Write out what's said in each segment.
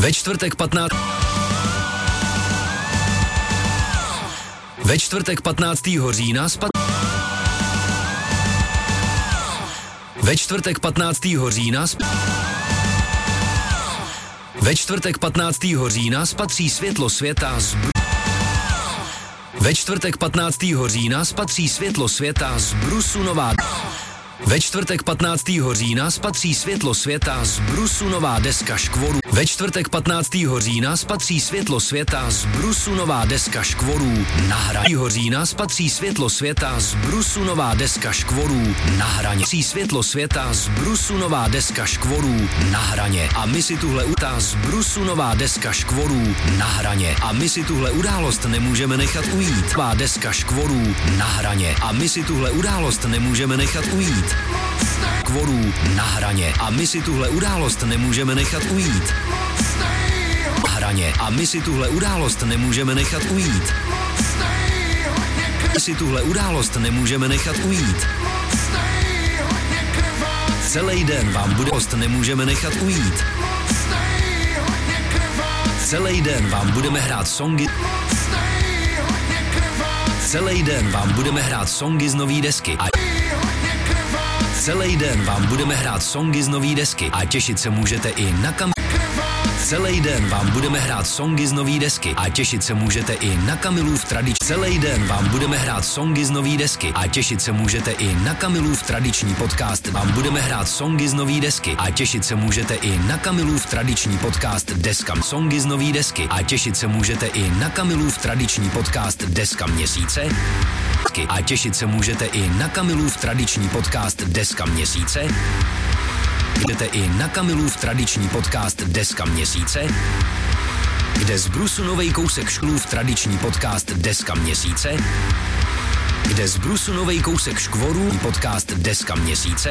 Ve čtvrtek 15. Ve čtvrtek 15. října Ve čtvrtek 15. října Ve čtvrtek 15. října spatří světlo světa z Ve čtvrtek 15. října spatří světlo světa z brusu nová. Ve čtvrtek 15. října spatří světlo světa z brusu nová deska škvorů. Ve čtvrtek 15. října spatří světlo světa z brusu nová deska škvorů na hraně. října spatří světlo světa z brusu nová deska škvorů na hraně. Světlo světa z brusu nová deska škvorů na hraně. A my si tuhle z brusu nová deska škvorů na hraně. A my si tuhle událost nemůžeme nechat ujít. Nová deska škvorů na hraně. A my si tuhle událost nemůžeme nechat ujít. Škvorů na hraně. A my si tuhle událost nemůžeme nechat ujít. Hraně. A my si tuhle událost nemůžeme nechat ujít. My si tuhle událost nemůžeme nechat ujít. Celý den vám nemůžeme nechat ujít. Celý den vám budeme hrát songy. Celý den vám budeme hrát songy z nový desky. Celý den vám budeme hrát songy z nový desky a těšit se můžete i na Celý den vám budeme hrát songy z nový desky a těšit se můžete i na Kamilův tradiční. Celý den vám budeme hrát songy z nový desky a těšit se můžete i na Kamilův tradiční podcast. Vám budeme hrát songy z nový desky a těšit se můžete i na Kamilův tradiční podcast Deska songy z nový desky a těšit se můžete i na Kamilův tradiční podcast Deska měsíce. A těšit se můžete i na Kamilův tradiční podcast Deska měsíce. Jdete i na Kamilův tradiční podcast Deska měsíce, kde z brusu novej kousek šklův tradiční podcast Deska měsíce, kde z brusu novej kousek škvorů podcast Deska měsíce,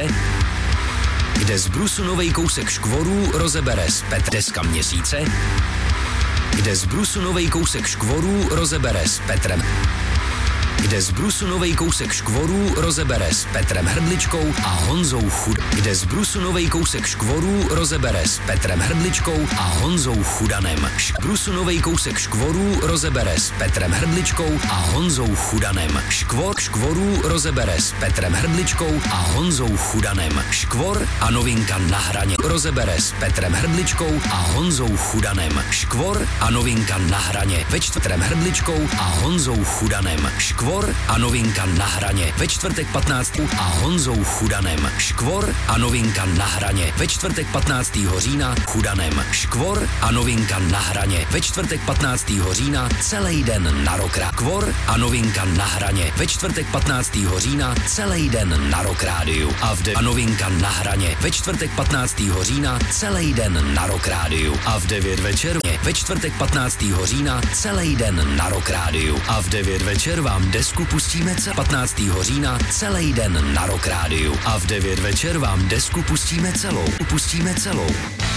kde z brusu novej kousek škvorů rozebere zpět Deska měsíce, kde z brusu novej kousek škvorů rozebere s Petrem, kde z brusu novej kousek škvorů rozebere s Petrem Hrdličkou a Honzou Chud. Kde z brusu novej kousek škvorů rozebere s Petrem Hrdličkou a Honzou Chudanem. Brusu novej kousek škvorů rozebere s Petrem Hrdličkou a Honzou Chudanem. Škvorů rozebere s Petrem Hrdličkou a Honzou Chudanem. Škvor a novinka na hraně rozebere s Petrem Hrdličkou a Honzou Chudanem. Škvor a novinka na hraně ve čtvrtem Hrdličkou a Honzou Chudanem. Škvor a novinka na hraně ve čtvrtek 15. a Honzou Chudanem. Škvor a novinka na hraně ve čtvrtek 15. října Chudanem. Škvor a novinka na hraně ve čtvrtek 15. října celý den na Rock. Škvor a novinka na hraně ve čtvrtek 15. října celý den na Rock Rádiu. A novinka na hraně ve čtvrtek 15. října celý den na Rock Rádiu. A v 9 večer ve čtvrtek 15. října celý den na Rock Rádiu. A v 9 večer vám desku pustíme 15. října celý den na Rock Rádiu. A v 9 večer vám desku pustíme celou.